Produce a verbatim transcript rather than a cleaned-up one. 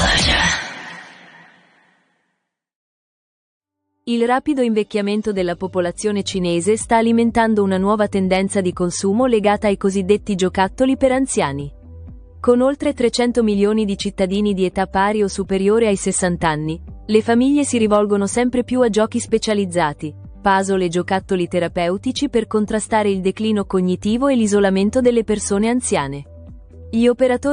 Il rapido invecchiamento della popolazione cinese sta alimentando una nuova tendenza di consumo legata ai cosiddetti giocattoli per anziani. Con oltre trecento milioni di cittadini di età pari o superiore ai sessanta anni, le famiglie si rivolgono sempre più a giochi specializzati, puzzle e giocattoli terapeutici per contrastare il declino cognitivo e l'isolamento delle persone anziane. Gli operatori